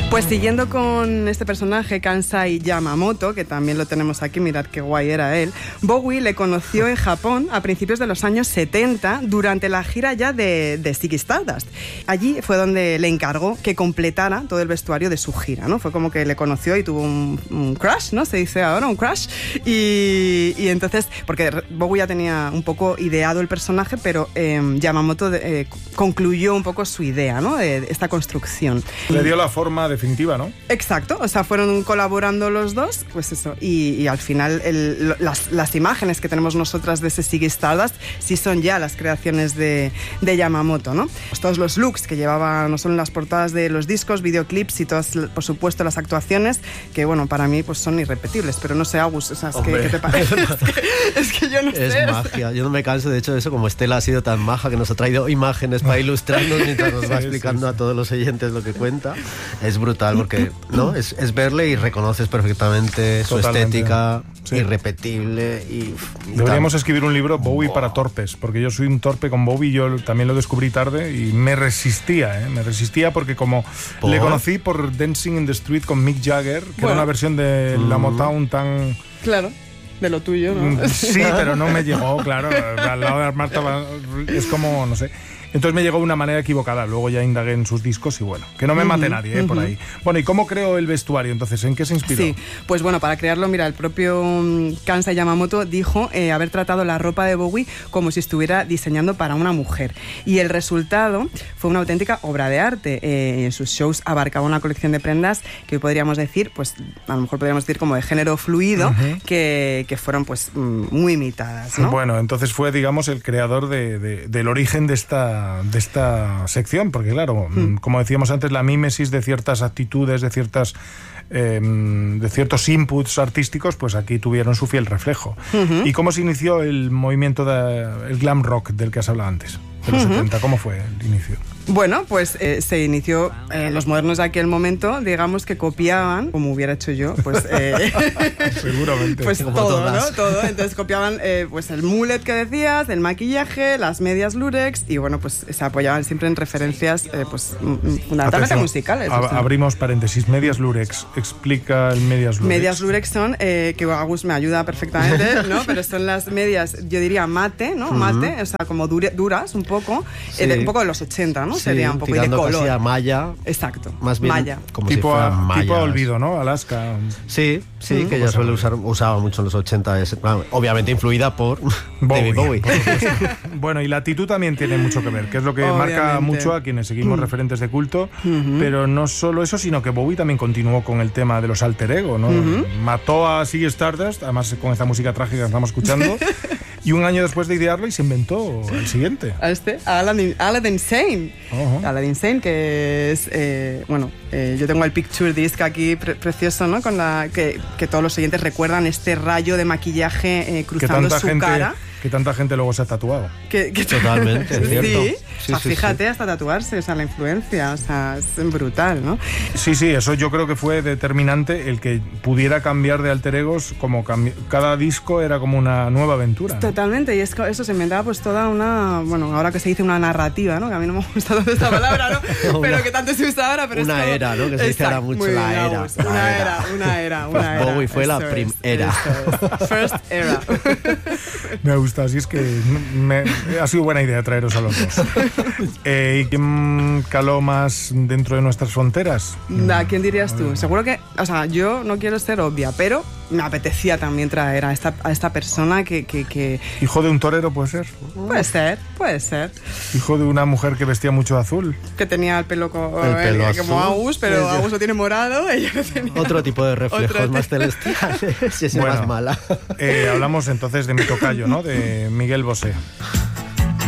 Pues siguiendo con este personaje, Kansai Yamamoto, que también lo tenemos aquí, mirad qué guay era él, Bowie le conoció en Japón a principios de los años 70 durante la gira ya de Ziggy Stardust. Allí fue donde le encargó que completara todo el vestuario de su gira, ¿no? Fue como que le conoció y tuvo un crush, ¿no? Se dice ahora, un crush. Y entonces, porque Bowie ya tenía un poco ideado el personaje, pero Yamamoto concluyó un poco su idea, ¿no? De esta construcción. Le dio la forma definitiva, ¿no? Exacto, o sea, fueron colaborando los dos, pues eso, y al final las imágenes que tenemos nosotras de ese Ziggy Stardust sí son ya las creaciones de Yamamoto, ¿no? Pues todos los looks que llevaba, no solo en las portadas de los discos, videoclips y todas, por supuesto, las actuaciones, que bueno, para mí pues son irrepetibles, pero no sé, Agus, o sea, ¿qué te parece? es que yo no sé. Es magia, yo no me canso, de hecho, de eso, como Estela ha sido tan maja que nos ha traído imágenes para ilustrarnos mientras nos va explicando a todos los oyentes lo que cuenta. Es brutal porque, ¿no? Es verle y reconoces perfectamente su estética, irrepetible y deberíamos escribir un libro, Bowie para torpes, porque yo soy un torpe con Bowie, yo también lo descubrí tarde y me resistía porque como le conocí por Dancing in the Street con Mick Jagger, que era una versión de la Motown tan... Claro. De lo tuyo, ¿no? Sí, pero no me llegó, claro. Al lado de Marta es como, no sé. Entonces me llegó de una manera equivocada. Luego ya indagué en sus discos y bueno, que no me mate nadie por ahí. Bueno, ¿y cómo creó el vestuario entonces? ¿En qué se inspiró? Sí, pues bueno, para crearlo, mira, el propio Kansai Yamamoto dijo haber tratado la ropa de Bowie como si estuviera diseñando para una mujer. Y el resultado fue una auténtica obra de arte. En sus shows abarcaba una colección de prendas que hoy podríamos decir, pues a lo mejor podríamos decir como de género fluido, que fueron pues muy imitadas, ¿no? Bueno, entonces fue, digamos, el creador del origen de esta sección, porque claro, como decíamos antes, la mímesis de ciertas actitudes, de ciertos inputs artísticos, pues aquí tuvieron su fiel reflejo. ¿Y cómo se inició el movimiento el glam rock del que has hablado antes? De los 70, ¿cómo fue el inicio? Bueno, pues se inició, los modernos de aquel momento, digamos que copiaban, como hubiera hecho yo, pues... seguramente. Pues como todo, todas, ¿no? Todo. Entonces copiaban pues el mullet que decías, el maquillaje, las medias lurex, y bueno, pues se apoyaban siempre en referencias, pues fundamentalmente musicales. Abrimos paréntesis, medias lurex. Explica el medias lurex. Medias lurex son, que Agus me ayuda perfectamente, ¿no? Pero son las medias, yo diría mate, ¿no? Mate, o sea, como duras un poco, un poco de los 80, ¿no? Sí, sería un poco y de color. Casi a malla. Exacto. Más bien malla. Como tipo, si fueran tipo Olvido, ¿no? Alaska. Sí, que ella usaba mucho en los 80. Obviamente influida por David Bowie. Bueno, y la actitud también tiene mucho que ver, que es lo que marca mucho a quienes seguimos referentes de culto. Pero no solo eso, sino que Bowie también continuó con el tema de los alter ego, ¿no? Mató a Ziggy Stardust, además con esta música trágica que estamos escuchando. Y un año después de idearlo y se inventó el siguiente. Aladdin Sane. Aladdin Sane, que es, yo tengo el picture disc aquí precioso, ¿no? Con que todos los oyentes recuerdan este rayo de maquillaje cruzando su cara. Que tanta gente luego se ha tatuado. Totalmente, es cierto. Sí, fíjate, hasta tatuarse, o sea, la influencia, o sea, es brutal, ¿no? Sí, eso yo creo que fue determinante el que pudiera cambiar de alter egos, como cada disco era como una nueva aventura, ¿no? Totalmente, y eso se inventaba pues toda una, bueno, ahora que se dice una narrativa, ¿no? Que a mí no me gusta tanto esta palabra, ¿no? Pero que tanto se usa ahora, pero una era, ¿no? Que se dice ahora mucho la era. Una era. Bowie fue la primera. First era. Me gusta, así es que ha sido buena idea traeros a los dos. ¿Y quién caló más dentro de nuestras fronteras? ¿A quién dirías tú? Seguro que, o sea, yo no quiero ser obvia, pero me apetecía también traer a esta persona que... ¿Hijo de un torero puede ser? Puede ser. ¿Hijo de una mujer que vestía mucho azul? Que tenía el pelo como azul. pero Agus lo tiene morado. Ella lo tenía otro tipo de reflejos más celestiales. Si es más mala. Hablamos entonces de mi tocayo, ¿no? De Miguel Bosé.